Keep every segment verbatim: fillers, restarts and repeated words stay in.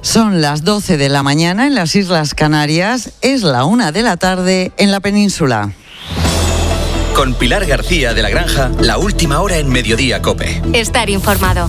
Son las doce de la mañana en las Islas Canarias, es la una de la tarde en la península. Con Pilar García de la Granja, la última hora en Mediodía COPE. Estar informado.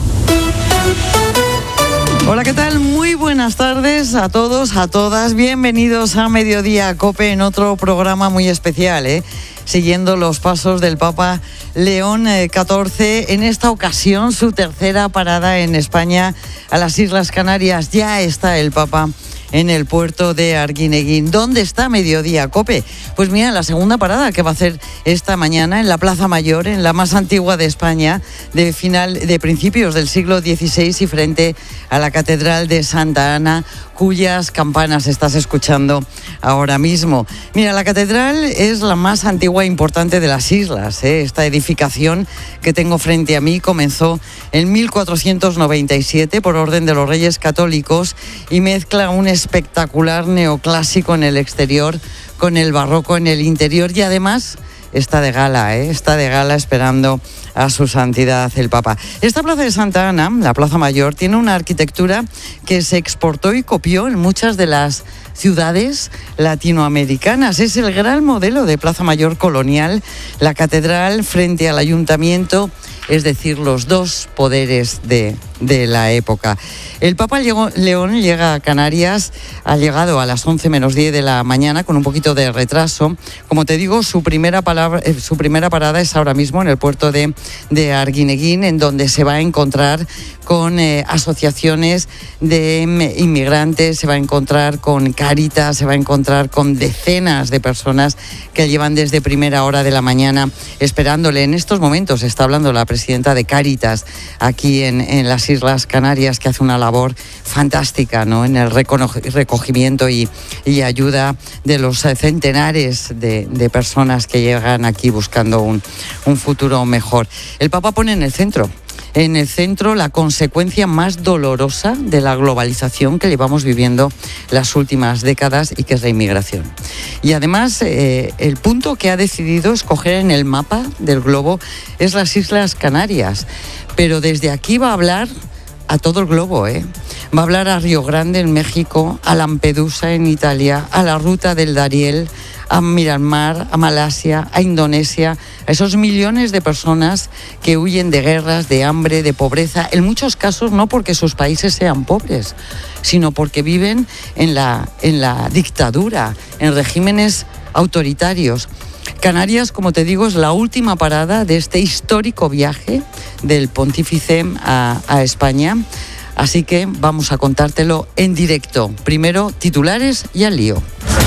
Hola, ¿qué tal? Muy buenas tardes a todos, a todas. Bienvenidos a Mediodía COPE en otro programa muy especial, ¿eh? Siguiendo los pasos del Papa León catorce. En esta ocasión, su tercera parada en España, a las Islas Canarias. Ya está el Papa en el puerto de Arguineguín. ¿Dónde está Mediodía COPE? Pues mira, la segunda parada que va a hacer esta mañana en la Plaza Mayor, en la más antigua de España, de final de principios del siglo dieciséis y frente a la Catedral de Santa Ana, cuyas campanas estás escuchando ahora mismo. Mira, la catedral es la más antigua e importante de las islas, ¿eh? Esta edificación que tengo frente a mí comenzó en mil cuatrocientos noventa y siete por orden de los Reyes Católicos y mezcla un espectacular neoclásico en el exterior con el barroco en el interior y además está de gala, ¿eh? Está de gala esperando a su santidad el Papa. Esta plaza de Santa Ana, la Plaza Mayor, tiene una arquitectura que se exportó y copió en muchas de las ciudades latinoamericanas. Es el gran modelo de Plaza Mayor colonial, la catedral frente al ayuntamiento, es decir, los dos poderes de, de la época. El Papa León llega a Canarias, ha llegado a las once menos diez de la mañana con un poquito de retraso. Como te digo, su primera, palabra, su primera parada es ahora mismo en el puerto de, de Arguineguín, en donde se va a encontrar con eh, asociaciones de inmigrantes, se va a encontrar con Cáritas, se va a encontrar con decenas de personas que llevan desde primera hora de la mañana esperándole. En estos momentos está hablando la presidenta de Cáritas aquí en, en las Islas Canarias, que hace una labor fantástica, ¿no?, en el recogimiento y, y ayuda de los centenares de, de personas que llegan aquí buscando un, un futuro mejor. El Papa pone en el centro En el centro la consecuencia más dolorosa de la globalización que llevamos viviendo las últimas décadas y que es la inmigración. Y además eh, el punto que ha decidido escoger en el mapa del globo es las Islas Canarias, pero desde aquí va a hablar a todo el globo, ¿eh? Va a hablar a Río Grande en México, a Lampedusa en Italia, a la ruta del Darién, a Myanmar, a Malasia, a Indonesia, a esos millones de personas que huyen de guerras, de hambre, de pobreza, en muchos casos no porque sus países sean pobres, sino porque viven en la, en la dictadura, en regímenes autoritarios. Canarias, como te digo, es la última parada de este histórico viaje del pontífice a, a España. Así que vamos a contártelo en directo. Primero, titulares y al lío.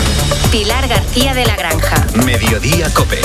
Pilar García de la Granja. Mediodía COPE.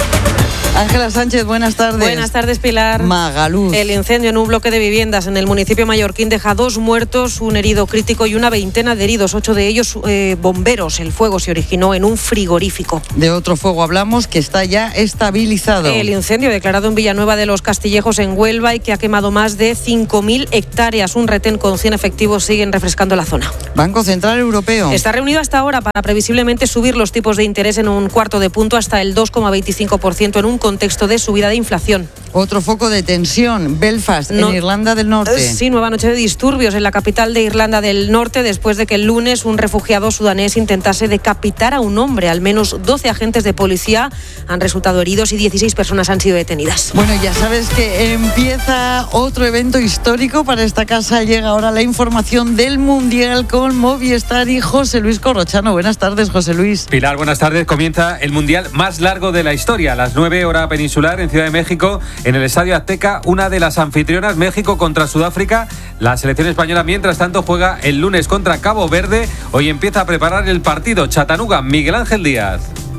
Ángela Sánchez, buenas tardes. Buenas tardes, Pilar. Magaluz. El incendio en un bloque de viviendas en el municipio mallorquín deja dos muertos, un herido crítico y una veintena de heridos, ocho de ellos eh, bomberos. El fuego se originó en un frigorífico. De otro fuego hablamos que está ya estabilizado. El incendio declarado en Villanueva de los Castillejos, en Huelva, y que ha quemado más de cinco mil hectáreas. Un retén con cien efectivos siguen refrescando la zona. Banco Central Europeo. Está reunido hasta ahora para previsiblemente subir los tipos de interés en un cuarto de punto hasta el dos coma veinticinco por ciento en un contexto de subida de inflación. Otro foco de tensión, Belfast, no, en Irlanda del Norte. Sí, nueva noche de disturbios en la capital de Irlanda del Norte después de que el lunes un refugiado sudanés intentase decapitar a un hombre. Al menos doce agentes de policía han resultado heridos y dieciséis personas han sido detenidas. Bueno, ya sabes que empieza otro evento histórico para esta casa. Llega ahora la información del Mundial con Movistar y José Luis Corrochano. Buenas tardes, José Luis. Pilar, buenas tardes. Comienza el Mundial más largo de la historia, a las nueve hora peninsular en Ciudad de México, en el Estadio Azteca, una de las anfitrionas, México contra Sudáfrica. La selección española, mientras tanto, juega el lunes contra Cabo Verde. Hoy empieza a preparar el partido Chattanooga. Miguel Ángel Díaz.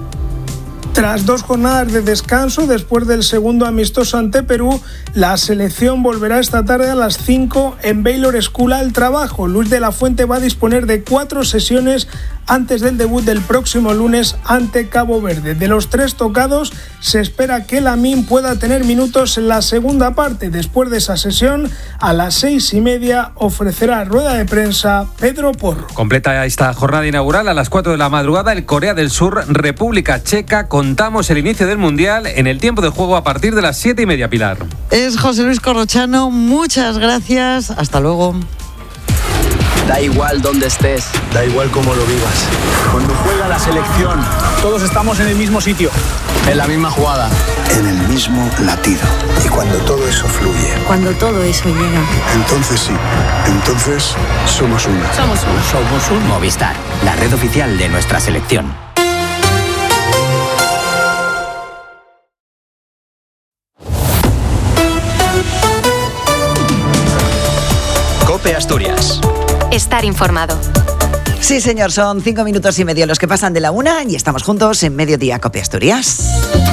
Tras dos jornadas de descanso, después del segundo amistoso ante Perú, la selección volverá esta tarde a las cinco en Baylor School al trabajo. Luis de la Fuente va a disponer de cuatro sesiones antes del debut del próximo lunes ante Cabo Verde. De los tres tocados, se espera que Lamine pueda tener minutos en la segunda parte. Después de esa sesión, a las seis y media, ofrecerá rueda de prensa Pedro Porro. Completa esta jornada inaugural a las cuatro de la madrugada el Corea del Sur, República Checa. Contamos el inicio del Mundial en el tiempo de juego a partir de las siete y media, Pilar. Es José Luis Corrochano, muchas gracias, hasta luego. Da igual dónde estés. Da igual cómo lo vivas. Cuando juega la selección, todos estamos en el mismo sitio. En la misma jugada. En el mismo latido. Y cuando todo eso fluye. Cuando todo eso llega. Entonces sí. Entonces somos uno. Somos uno. Somos un Movistar, la red oficial de nuestra selección. COPE Asturias. Estar informado. Sí, señor, son cinco minutos y medio los que pasan de la una y estamos juntos en Mediodía COPE Asturias.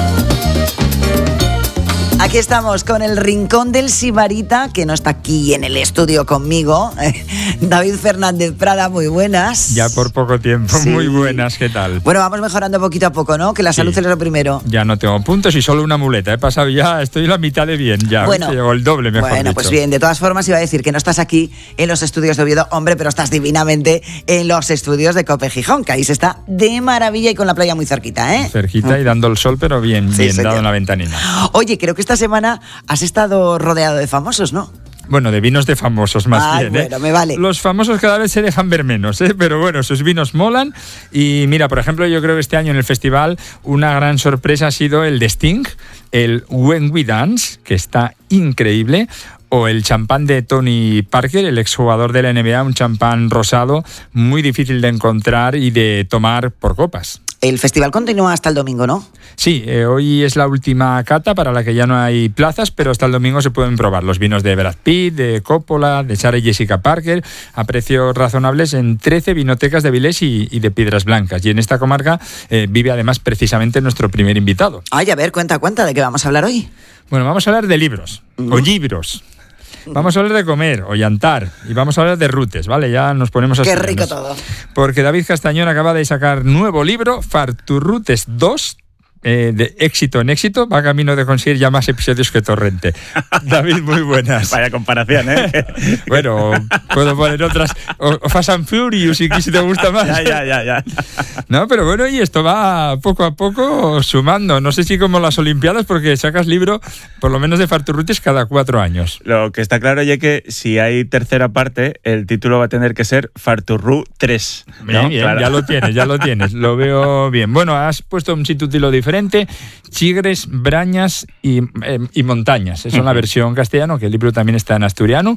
Aquí estamos con el Rincón del Sibarita, que no está aquí en el estudio conmigo. David Fernández Prada, muy buenas. Ya por poco tiempo, sí. Muy buenas, ¿qué tal? Bueno, vamos mejorando poquito a poco, ¿no? Que la salud sí. Es lo primero. Ya no tengo puntos y solo una muleta. He pasado ya, estoy la mitad de bien ya. Bueno, o el doble, mejor Bueno, dicho. Pues bien, de todas formas iba a decir que no estás aquí en los estudios de Oviedo, hombre, pero estás divinamente en los estudios de COPE Gijón, que ahí se está de maravilla y con la playa muy cerquita, ¿eh? Cerquita y dando el sol, pero bien, sí, bien señor. dado en la ventanina. Oye, creo que esta semana has estado rodeado de famosos, ¿no? Bueno, de vinos de famosos más Ay, bien, ¿eh? Bueno, me vale. Los famosos cada vez se dejan ver menos, ¿eh? Pero bueno, sus vinos molan. Y mira, por ejemplo, yo creo que este año en el festival una gran sorpresa ha sido el de Sting, el When We Dance, que está increíble, o el champán de Tony Parker, el exjugador de la N B A, un champán rosado muy difícil de encontrar y de tomar por copas. El festival continúa hasta el domingo, ¿no? Sí, eh, hoy es la última cata para la que ya no hay plazas, pero hasta el domingo se pueden probar los vinos de Brad Pitt, de Coppola, de Sarah Jessica Parker, a precios razonables en trece vinotecas de Avilés y, y de Piedras Blancas. Y en esta comarca eh, vive además precisamente nuestro primer invitado. Ay, a ver, cuenta, cuenta, ¿de qué vamos a hablar hoy? Bueno, vamos a hablar de libros, uh-huh. o libros. Vamos a hablar de comer o llantar y vamos a hablar de rutes, ¿vale? Ya nos ponemos a Qué rico todo. Porque David Castañón acaba de sacar nuevo libro, Farturrutes dos, eh, de éxito en éxito, va camino de conseguir ya más episodios que Torrente. David, muy buenas. Vaya comparación, ¿eh? Bueno, puedo poner otras, o, o Fast and Furious, si, si te gusta más. Ya, ya, ya, ya. No, pero bueno, y esto va poco a poco sumando. No sé si como las Olimpiadas, porque sacas libro, por lo menos de Farturrutes, cada cuatro años. Lo que está claro es que si hay tercera parte, el título va a tener que ser Farturru tres. Bien, ¿no? bien, Claro. ya lo tienes, ya lo tienes. Lo veo bien. Bueno, has puesto un subtítulo diferente, Chigres, Brañas y, eh, y Montañas. Es una versión castellano, que el libro también está en asturiano.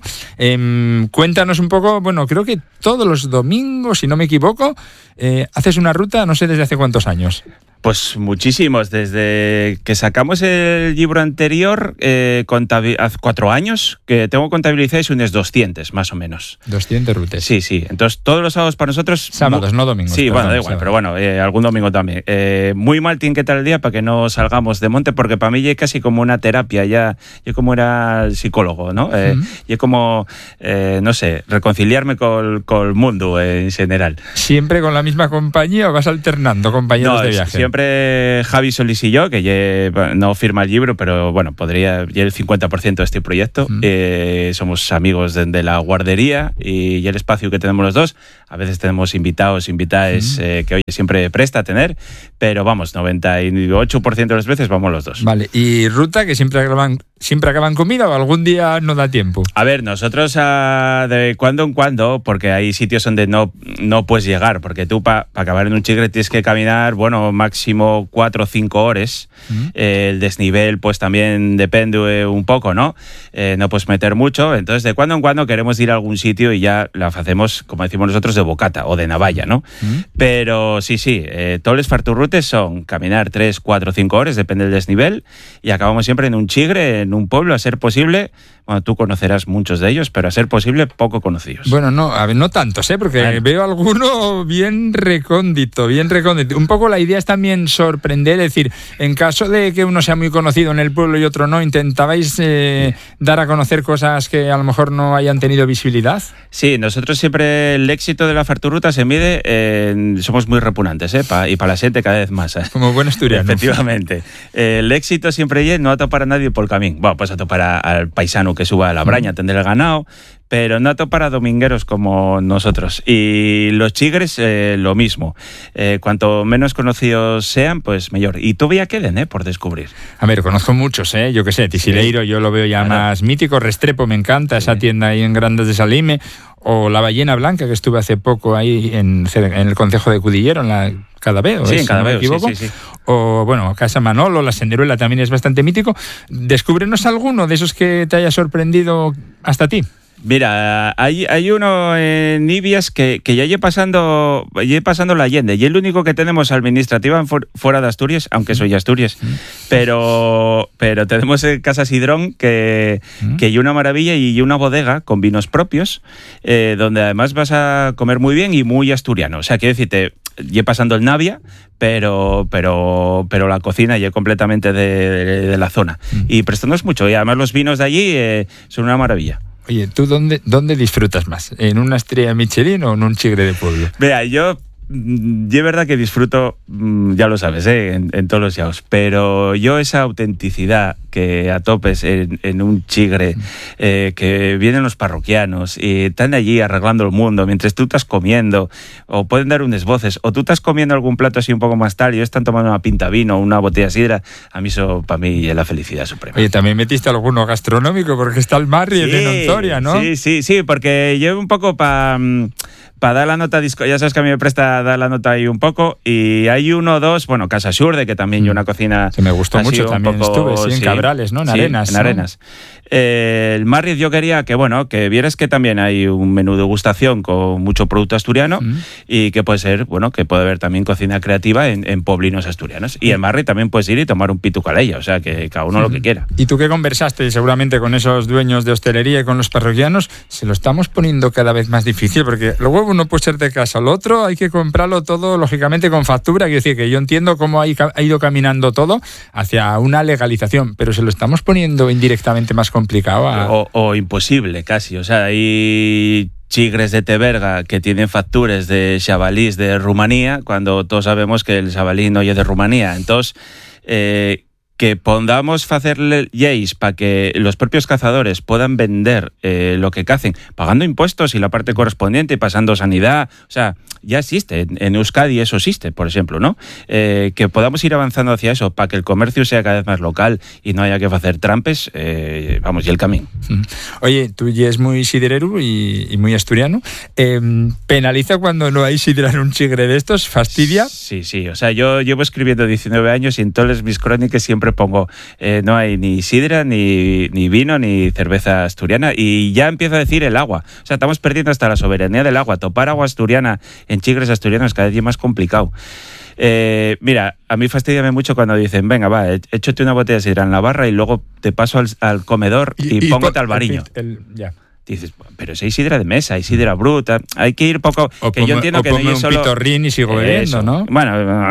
Eh, cuéntanos un poco, bueno, creo que todos los domingos, si no me equivoco, eh, haces una ruta, no sé desde hace cuántos años. Pues muchísimos. Desde que sacamos el libro anterior, eh, contabil- hace cuatro años, que tengo contabilizadas unas doscientas, más o menos. doscientas rutas. Sí, sí. Entonces, todos los sábados para nosotros... Sábados, mu- no domingos. Sí, perdón, bueno, da igual, sábado. pero bueno, eh, algún domingo también. Eh, muy mal tiene que estar el día para que no salgamos de monte, porque para mí ya es casi como una terapia, ya yo como era el psicólogo, ¿no? Eh, Uh-huh. Yo como, eh, no sé, reconciliarme con, con el mundo eh, en general. ¿Siempre con la misma compañía o vas alternando compañeros No, de viaje? siempre Javi Solís y yo, que ya no firma el libro, pero bueno, podría, ya el cincuenta por ciento de este proyecto. Mm. Eh, somos amigos de, de la guardería y, y el espacio que tenemos los dos. A veces tenemos invitados, invitadas mm. eh, que oye, siempre presta a tener, pero vamos, noventa y ocho por ciento de las veces vamos los dos. Vale, ¿y ruta que siempre acaban, siempre acaban comida o algún día no da tiempo? A ver, nosotros uh, de cuando en cuando, porque hay sitios donde no, no puedes llegar, porque tú para pa acabar en un chigre tienes que caminar, bueno, máximo cuatro o cinco horas. Mm. Eh, el desnivel pues también depende un poco, ¿no? Eh, no puedes meter mucho, entonces de cuando en cuando queremos ir a algún sitio y ya la hacemos, como decimos nosotros, de bocata o de navalla, ¿no? Mm. Pero sí, sí, eh, todos los farturrutes son caminar tres, cuatro, cinco horas, depende del desnivel, y acabamos siempre en un chigre, en un pueblo, a ser posible. Bueno, tú conocerás muchos de ellos, pero a ser posible, poco conocidos. Bueno, no, a ver, no tantos, ¿eh? Porque bueno, veo alguno bien recóndito, bien recóndito. Un poco la idea es también sorprender, es decir, en caso de que uno sea muy conocido en el pueblo y otro no, ¿intentabais eh, dar a conocer cosas que a lo mejor no hayan tenido visibilidad? Sí, nosotros siempre el éxito de la farturruta se mide, en, somos muy repugnantes, ¿eh? Pa, y para la gente cada vez más. ¿eh? Como buen asturiano. Efectivamente. El éxito siempre es no atopar a nadie por el camino. Bueno, pues atopar a, al paisano que suba a la braña a atender el ganado, pero no atopar a domingueros como nosotros. Y los chigres, eh, lo mismo. Eh, cuanto menos conocidos sean, pues mejor. Y todavía queden, ¿eh? Por descubrir. A ver, conozco muchos, ¿eh? Yo qué sé, Tisileiro, sí. Yo lo veo ya claro. Más mítico. Restrepo, me encanta, sí. Esa tienda ahí en Grandes de Salime. o la ballena blanca, que estuve hace poco ahí en, en el concejo de Cudillero, en la Cadaveo, sí, ¿eh? en Cadaveo, si no me equivoco. Sí, sí, sí. O, bueno, Casa Manolo, la Senderuela también es bastante mítico. Descúbrenos alguno de esos que te haya sorprendido hasta ti. Mira, hay, hay uno en Ibias que, que ya lleve pasando, lleve pasando la Allende, y es el único que tenemos administrativa for, fuera de Asturias, aunque soy Asturias, mm. pero, pero tenemos en Casa Sidrón que, mm. que hay una maravilla y una bodega con vinos propios, eh, donde además vas a comer muy bien y muy asturiano. O sea, quiero decirte, lleve pasando el Navia, pero pero pero la cocina ya completamente de, de, de la zona. Mm. Y prestándonos mucho, y además los vinos de allí eh, son una maravilla. Oye, ¿tú dónde, dónde disfrutas más? ¿En una estrella Michelin o en un chigre de pueblo? Vea, yo... Yo es verdad que disfruto, ya lo sabes, ¿eh? en, en todos los yaos, pero yo esa autenticidad que a topes en, en un chigre, eh, que vienen los parroquianos y están allí arreglando el mundo mientras tú estás comiendo, o pueden dar unas voces, o tú estás comiendo algún plato así un poco más tal y ellos están tomando una pinta vino o una botella de sidra, a mí eso para mí es la felicidad suprema. Oye, también metiste alguno gastronómico porque está el Marri sí, de Nontoria, ¿no? Sí, sí, sí, porque yo un poco para... para dar la nota disco, ya sabes que a mí me presta dar la nota ahí un poco, y hay uno o dos, bueno, Casa Surde, que también hay una cocina... Se me gustó mucho, también poco, estuve, sí, en sí, Cabrales, ¿no? En sí, Arenas. en ¿no? Arenas. Eh, el Marriott yo quería que, bueno, que vieras que también hay un menú de degustación con mucho producto asturiano, mm. y que puede ser, bueno, que puede haber también cocina creativa en, en poblinos asturianos. Y en Marriott también puedes ir y tomar un pitu calella, o sea, que cada uno mm. lo que quiera. ¿Y tú qué conversaste seguramente con esos dueños de hostelería y con los parroquianos? Se lo estamos poniendo cada vez más difícil, porque el huevo no puede ser de casa, lo otro hay que comprarlo todo, lógicamente, con factura. Quiero decir que yo entiendo cómo ha ido caminando todo hacia una legalización, pero se lo estamos poniendo indirectamente más complicado. A... O, o imposible, casi. O sea, hay chigres de Teberga que tienen facturas de chavalís de Rumanía, cuando todos sabemos que el chavalí no es de Rumanía. Entonces, eh, que podamos hacerle leyes para que los propios cazadores puedan vender eh, lo que cacen, pagando impuestos y la parte correspondiente, pasando sanidad, o sea, ya existe, en, en Euskadi eso existe, por ejemplo, ¿no? Eh, que podamos ir avanzando hacia eso, para que el comercio sea cada vez más local y no haya que hacer trampes, eh, vamos, y el camino. Oye, tú ya es muy siderero y, y muy asturiano, eh, ¿penaliza cuando no hay sidra en un chigre de estos? ¿Fastidia? Sí, sí, o sea, yo llevo escribiendo diecinueve años y en todas mis crónicas siempre pongo, eh, no hay ni sidra, ni, ni vino, ni cerveza asturiana, y ya empiezo a decir el agua. O sea, estamos perdiendo hasta la soberanía del agua. Topar agua asturiana en chigres asturianos cada vez más complicado. Eh, mira, a mí fastidiame mucho cuando dicen, venga, va, échate una botella de sidra en la barra y luego te paso al, al comedor y, y, y póngote al bariño. El, el, ya. Dices, pero si hay sidra de mesa, hay sidra bruta, hay que ir poco... O que ponme, yo entiendo o que no es solo... un pitorrín y sigo bebiendo, ¿no? Bueno,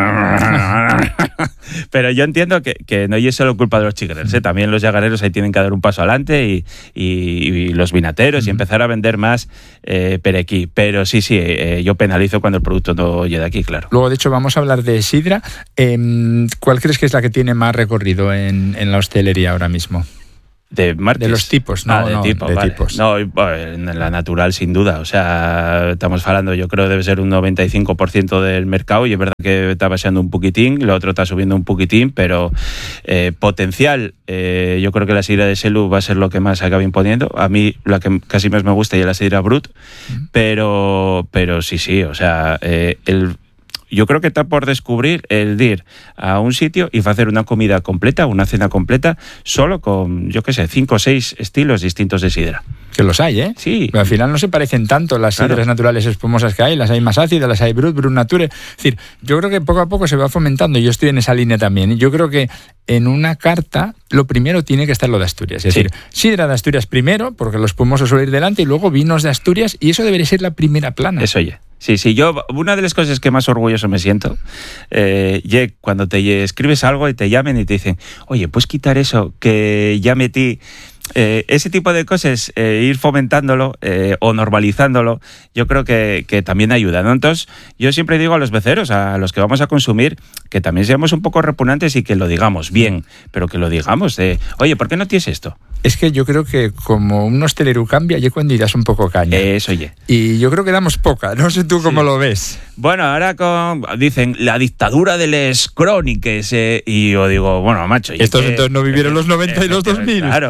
pero yo entiendo que, que no es solo culpa de los chigres, ¿eh? También los llagareros ahí tienen que dar un paso adelante y, y, y los vinateros, mm. y empezar a vender más eh, perequí. Pero sí, sí, eh, yo penalizo cuando el producto no llega de aquí, claro. Luego, de hecho, vamos a hablar de sidra. Eh, ¿Cuál crees que es la que tiene más recorrido en, en la hostelería ahora mismo? De, de los tipos, ¿no? Ah, de, no, tipo, de vale. tipos. No, en la natural, sin duda. O sea, estamos hablando, yo creo, debe ser un noventa y cinco por ciento del mercado, y es verdad que está baixando un poquitín, lo otro está subiendo un poquitín, pero eh, potencial, eh, yo creo que la sidra de Selu va a ser lo que más acabe imponiendo. A mí, la que casi más me gusta es la sidra Brut, mm. pero, pero sí, sí, o sea, eh, el... yo creo que está por descubrir el de ir a un sitio y hacer una comida completa, una cena completa, solo con, yo qué sé, cinco o seis estilos distintos de sidra. Que los hay, ¿eh? Sí. Pero al final no se parecen tanto las sidras claro. naturales espumosas que hay, las hay más ácidas, las hay brut, brut nature. Es decir, yo creo que poco a poco se va fomentando, y yo estoy en esa línea también. Yo creo que en una carta lo primero tiene que estar lo de Asturias. Es sí. decir, sidra de Asturias primero, porque lo espumoso suele ir delante, y luego vinos de Asturias, y eso debería ser la primera plana. Eso, oye. Sí, sí, yo, una de las cosas que más orgulloso me siento, eh, ye, cuando te escribes algo y te llamen y te dicen, oye, ¿puedes quitar eso que ya metí? Eh, ese tipo de cosas, eh, ir fomentándolo eh, o normalizándolo, yo creo que, que también ayuda, ¿no? Entonces, yo siempre digo a los beceros, a los que vamos a consumir, que también seamos un poco repugnantes y que lo digamos bien, pero que lo digamos de, oye, ¿por qué no tienes esto? Es que yo creo que como un hostelero cambia, ya cuando irás un poco caña. Eso, oye. Y yo creo que damos poca, no sé tú cómo sí. lo ves. Bueno, ahora con, dicen, la dictadura de les cróniques, eh, y yo digo, bueno, macho... Estos que, entonces no vivieron eh, los noventa y los dos mil. Claro, eh,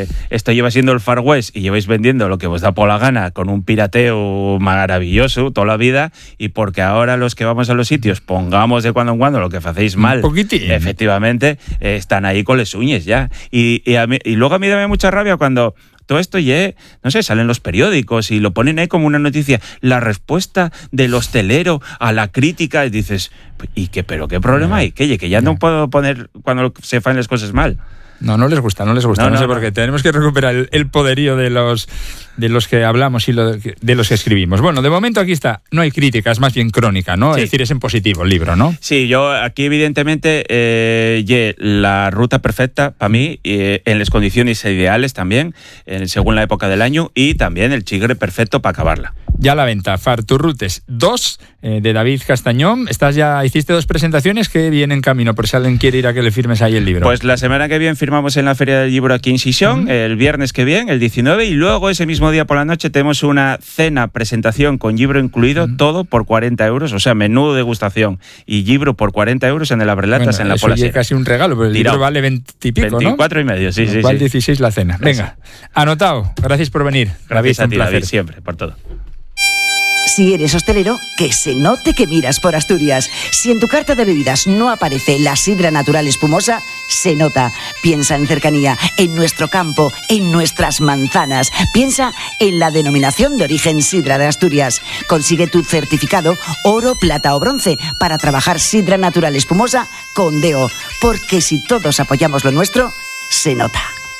porque esto lleva siendo el Far West y lleváis vendiendo lo que os da por la gana con un pirateo maravilloso toda la vida, y porque ahora los que vamos a los sitios pongamos de cuando en cuando lo que hacéis mal, efectivamente, eh, están ahí con les uñas ya. Y, y, a mí, y luego a mí me da mucha rabia cuando todo esto ya, no sé, salen los periódicos y lo ponen ahí como una noticia, la respuesta del hostelero a la crítica, y dices, ¿y qué, pero qué problema hay? ¿Qué, que ya no puedo poner cuando se fan las cosas mal? No, no les gusta, no les gusta, no, no, no sé por qué. Tenemos que recuperar el, el poderío de los de los que hablamos y lo, de los que escribimos. Bueno, de momento aquí está, no hay crítica, es más bien crónica, ¿no? Sí. Es decir, es en positivo el libro, ¿no? Sí, yo aquí evidentemente eh, ye, la ruta perfecta para mí, eh, en las condiciones ideales también, eh, según la época del año, y también el chigre perfecto para acabarla. Ya a la venta, Farturrutes dos, eh, de David Castañón. Estás ya, hiciste dos presentaciones que vienen en camino, por si alguien quiere ir a que le firmes ahí el libro. Pues la semana que viene firmamos en la Feria del Libro aquí en Sisión, uh-huh. el viernes que viene, el diecinueve, y luego ese mismo día por la noche tenemos una cena, presentación con libro incluido, uh-huh. todo por cuarenta euros, o sea, menú degustación y libro por cuarenta euros en el Abrelatas, bueno, en la Polasera. Es casi un regalo, pero el Tirado. Libro vale veinte y pico, veinticuatro y medio, sí, sí, igual sí. dieciséis la cena. Venga, anotado. Gracias por venir. Gracias David, a ti, David, siempre, por todo. Si eres hostelero, que se note que miras por Asturias. Si en tu carta de bebidas no aparece la sidra natural espumosa, se nota. Piensa en cercanía, en nuestro campo, en nuestras manzanas. Piensa en la denominación de origen sidra de Asturias. Consigue tu certificado oro, plata o bronce para trabajar sidra natural espumosa con D E O. Porque si todos apoyamos lo nuestro, se nota.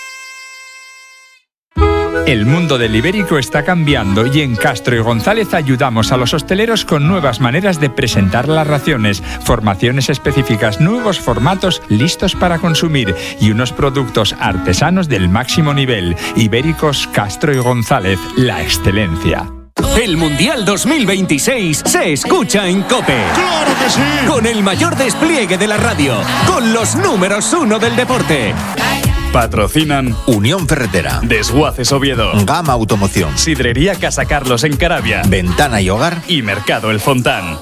El mundo del ibérico está cambiando y en Castro y González ayudamos a los hosteleros con nuevas maneras de presentar las raciones, formaciones específicas, nuevos formatos listos para consumir y unos productos artesanos del máximo nivel. Ibéricos Castro y González, la excelencia. El Mundial dos mil veintiséis se escucha en COPE. ¡Claro que sí! Con el mayor despliegue de la radio, con los números uno del deporte. Patrocinan Unión Ferretera, Desguaces Oviedo, Gama Automoción, Sidrería Casa Carlos en Caravia, Ventana y Hogar y Mercado El Fontán.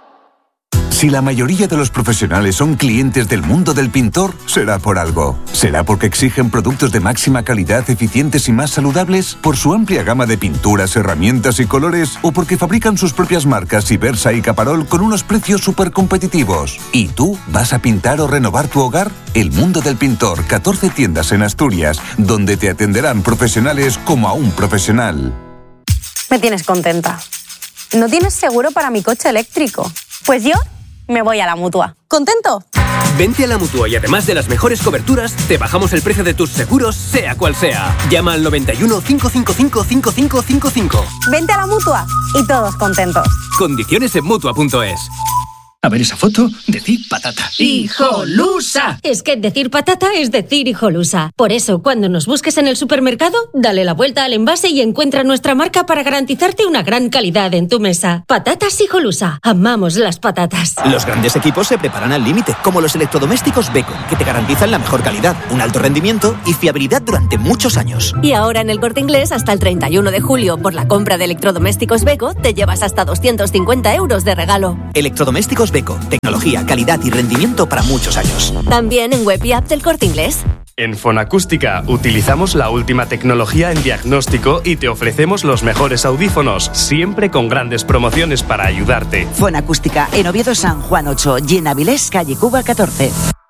Si la mayoría de los profesionales son clientes del mundo del pintor, será por algo. ¿Será porque exigen productos de máxima calidad, eficientes y más saludables? ¿Por su amplia gama de pinturas, herramientas y colores? ¿O porque fabrican sus propias marcas Ibersa y Caparol con unos precios súper competitivos? ¿Y tú vas a pintar o renovar tu hogar? El mundo del pintor, catorce tiendas en Asturias, donde te atenderán profesionales como a un profesional. Me tienes contenta. ¿No tienes seguro para mi coche eléctrico? Pues yo me voy a la Mutua. ¿Contento? Vente a la Mutua y además de las mejores coberturas, te bajamos el precio de tus seguros, sea cual sea. Llama al noventa y uno, cinco cinco cinco, cinco cinco cinco cinco. Vente a la Mutua y todos contentos. Condiciones en Mutua punto es. A ver esa foto, decir patata. ¡Hijolusa! Es que decir patata es decir hijolusa. Por eso, cuando nos busques en el supermercado, dale la vuelta al envase y encuentra nuestra marca para garantizarte una gran calidad en tu mesa. Patatas Hijolusa. Amamos las patatas. Los grandes equipos se preparan al límite, como los electrodomésticos Beko, que te garantizan la mejor calidad, un alto rendimiento y fiabilidad durante muchos años. Y ahora en el Corte Inglés, hasta el treinta y uno de julio, por la compra de electrodomésticos Beko, te llevas hasta doscientos cincuenta euros de regalo. Electrodomésticos Beko, tecnología, calidad y rendimiento para muchos años. También en web y app del Corte Inglés. En Fonacústica utilizamos la última tecnología en diagnóstico y te ofrecemos los mejores audífonos, siempre con grandes promociones para ayudarte. Fonacústica en Oviedo San Juan ocho y en Avilés, calle Cuba catorce.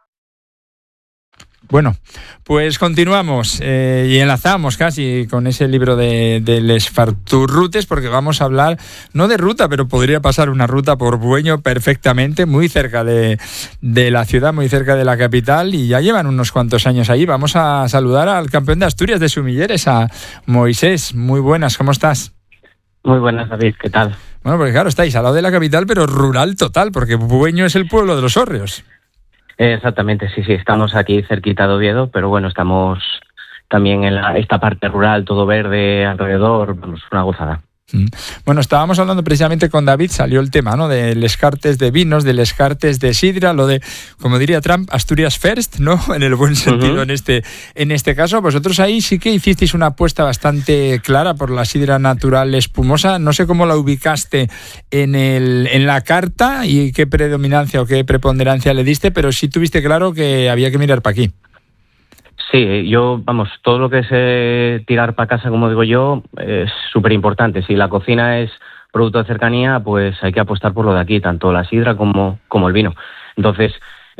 Bueno, pues continuamos eh, y enlazamos casi con ese libro de, de Les Farturrutes, porque vamos a hablar, no de ruta, pero podría pasar una ruta por Bueño perfectamente, muy cerca de, de la ciudad, muy cerca de la capital, y ya llevan unos cuantos años ahí. Vamos a saludar al campeón de Asturias de Sumilleres, a Moisés. Muy buenas, ¿cómo estás? Muy buenas, David, ¿qué tal? Bueno, porque claro, estáis al lado de la capital, pero rural total, porque Bueño es el pueblo de los hórreos. Exactamente, sí, sí, estamos aquí cerquita de Oviedo, pero bueno, estamos también en la, esta parte rural, todo verde alrededor, vamos, una gozada. Bueno, estábamos hablando precisamente con David, salió el tema, ¿no?, de les cartes de vinos, de les cartes de sidra, lo de, como diría Trump, Asturias First, ¿no?, en el buen sentido. Uh-huh. en este en este caso. Vosotros ahí sí que hicisteis una apuesta bastante clara por la sidra natural espumosa. No sé cómo la ubicaste en el en la carta y qué predominancia o qué preponderancia le diste, pero sí tuviste claro que había que mirar para aquí. Sí, yo, vamos, todo lo que es eh, tirar para casa, como digo yo, es súper importante. Si la cocina es producto de cercanía, pues hay que apostar por lo de aquí, tanto la sidra como, como el vino. Entonces,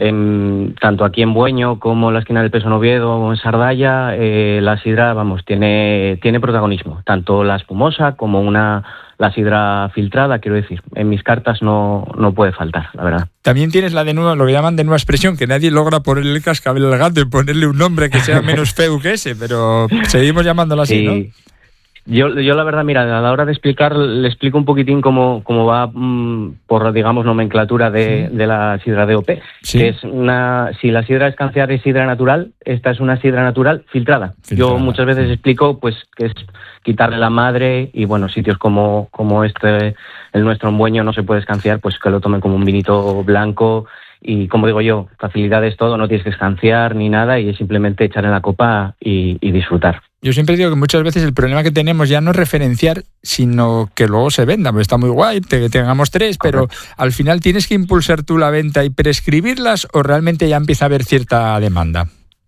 en, tanto aquí en Bueño como en la esquina del Peso en Oviedo o en Sardalla, eh, la sidra, vamos, tiene, tiene protagonismo. Tanto la espumosa como una la sidra filtrada, quiero decir. En mis cartas no, no puede faltar, la verdad. También tienes la de nueva, lo que llaman de nueva expresión, que nadie logra ponerle el cascabel al gato y ponerle un nombre que sea menos feo que ese, pero seguimos llamándolo así, sí. ¿No? Yo, yo la verdad, mira, a la hora de explicar, le explico un poquitín cómo, cómo va mmm, por, digamos, nomenclatura de, sí. de la sidra D O P. Sí. Que es una, si la sidra escanciar es sidra natural, esta es una sidra natural filtrada. filtrada. Yo muchas veces sí. explico, pues, que es quitarle la madre y, bueno, sitios como, como este, el nuestro en Bueño no se puede escanciar, pues que lo tomen como un vinito blanco. Y como digo yo, facilidad es todo, no tienes que escanciar ni nada y es simplemente echar en la copa y, y disfrutar. Yo siempre digo que muchas veces el problema que tenemos ya no es referenciar, sino que luego se venda. Pues está muy guay, te, tengamos tres, pero al final tienes que impulsar tú la venta y prescribirlas o realmente ya empieza a haber cierta demanda.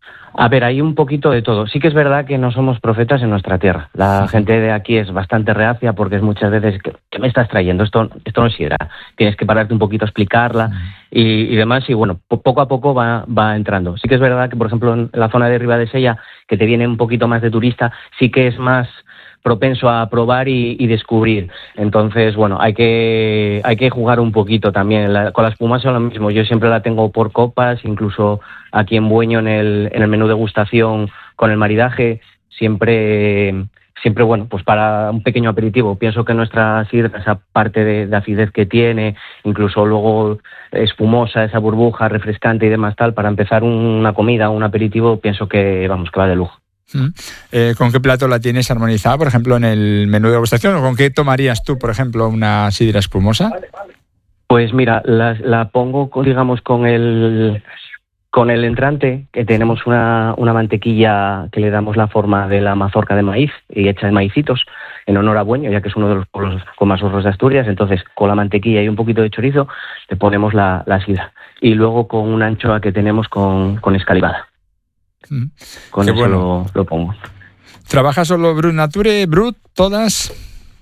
A ver, hay un poquito de todo. Sí que es verdad que no somos profetas en nuestra tierra. La gente de aquí es bastante reacia porque es muchas veces, ¿qué me estás trayendo? Esto, esto no es sidra. Tienes que pararte un poquito a explicarla y, y demás. Y bueno, poco a poco va, va entrando. Sí que es verdad que, por ejemplo, en la zona de Ribadesella, que te viene un poquito más de turista, sí que es más propenso a probar y, y descubrir. Entonces, bueno, hay que hay que jugar un poquito también. La, con la espumosa es lo mismo. Yo siempre la tengo por copas, incluso aquí en Bueño en el, en el menú degustación con el maridaje, siempre, siempre bueno, pues para un pequeño aperitivo. Pienso que nuestra sidra, esa parte de, de acidez que tiene, incluso luego espumosa, esa burbuja refrescante y demás tal, para empezar una comida, un aperitivo, pienso que, vamos, que va de lujo. Eh, ¿Con qué plato la tienes armonizada, por ejemplo, en el menú de degustación? ¿O con qué tomarías tú, por ejemplo, una sidra espumosa? Pues mira, la, la pongo, digamos, con el con el entrante, que tenemos una, una mantequilla que le damos la forma de la mazorca de maíz y hecha de maicitos, en honor a Bueño, ya que es uno de los pueblos con más ahorros de Asturias. Entonces, con la mantequilla y un poquito de chorizo, le ponemos la, la sidra. Y luego con una anchoa que tenemos con, con escalivada. Mm. Con Qué eso bueno. lo, lo pongo. ¿Trabajas solo Brut Nature, Brut, todas?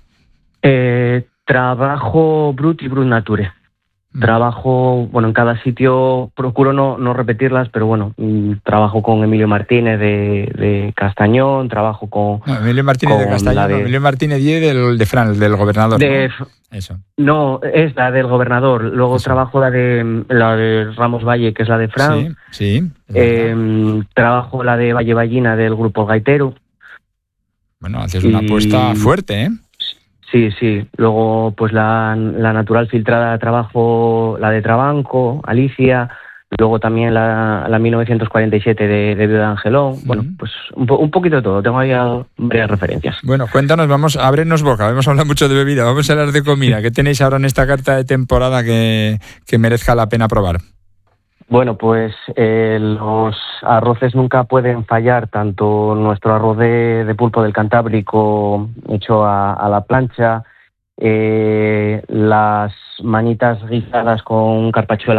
Eh, trabajo Brut y Brut Nature. Mm. Trabajo, bueno, en cada sitio procuro no, no repetirlas, pero bueno, mm, trabajo con Emilio Martínez de, de Castañón, trabajo con... No, Emilio Martínez de Castañón, de, no, Emilio Martínez Diez del, de Fran, del gobernador. De, ¿no? Eso. No, es la del gobernador. Luego Eso. trabajo la de la de Ramos Valle, que es la de Fran. Sí, sí. Eh, trabajo la de Valle Ballina del Grupo Gaitero. Bueno, haces una y... apuesta fuerte, ¿eh? Sí, sí. Luego, pues la, la natural filtrada trabajo la de Trabanco, Alicia. Luego también la, la mil novecientos cuarenta y siete de, de Viuda de Angelón. Mm. Bueno, pues un, po, un poquito de todo. Tengo ahí varias referencias. Bueno, cuéntanos, vamos, ábrenos boca. Hemos hablado mucho de bebida, vamos a hablar de comida. ¿Qué tenéis ahora en esta carta de temporada que, que merezca la pena probar? Bueno, pues eh, los arroces nunca pueden fallar, tanto nuestro arroz de, de pulpo del Cantábrico hecho a, a la plancha, eh, las manitas guisadas con carpachuela